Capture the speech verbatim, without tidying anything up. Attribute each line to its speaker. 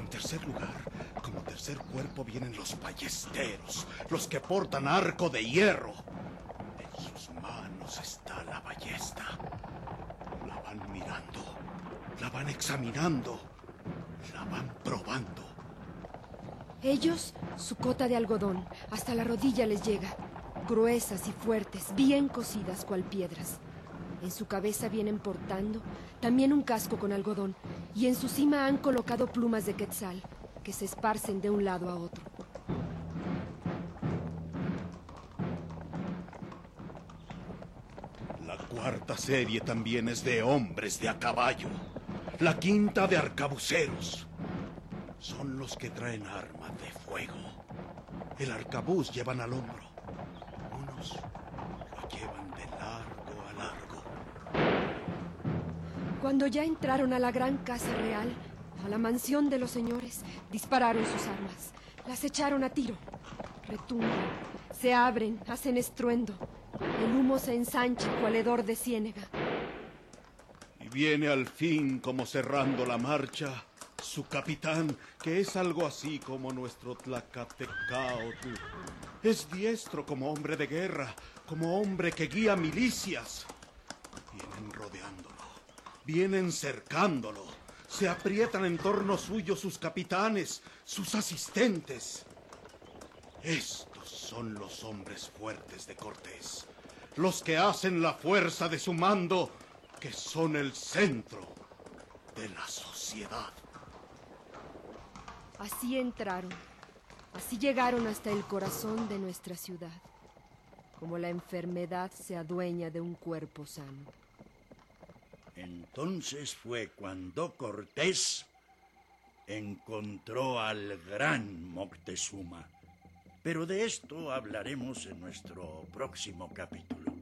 Speaker 1: En tercer lugar, como tercer cuerpo vienen los ballesteros, los que portan arco de hierro. En sus manos está la ballesta. La van mirando, la van examinando, la van probando.
Speaker 2: Ellos, su cota de algodón, hasta la rodilla les llega, gruesas y fuertes, bien cosidas cual piedras. En su cabeza vienen portando también un casco con algodón, y en su cima han colocado plumas de quetzal, que se esparcen de un lado a otro.
Speaker 1: La cuarta serie también es de hombres de a caballo. La quinta de arcabuceros. Son los que traen armas de fuego. El arcabuz llevan al hombro. Unos lo llevan de largo a largo.
Speaker 2: Cuando ya entraron a la gran casa real, a la mansión de los señores, dispararon sus armas, las echaron a tiro. Retumban, se abren, hacen estruendo. El humo se ensancha cual hedor de ciénega.
Speaker 1: Y viene al fin, como cerrando la marcha, su capitán, que es algo así como nuestro Tlacatecaotl. Es diestro como hombre de guerra, como hombre que guía milicias. Vienen rodeándolo, vienen cercándolo. Se aprietan en torno suyo sus capitanes, sus asistentes. Estos son los hombres fuertes de Cortés, los que hacen la fuerza de su mando, que son el centro de la sociedad.
Speaker 2: Así entraron, así llegaron hasta el corazón de nuestra ciudad, como la enfermedad se adueña de un cuerpo sano.
Speaker 3: Entonces fue cuando Cortés encontró al gran Moctezuma. Pero de esto hablaremos en nuestro próximo capítulo.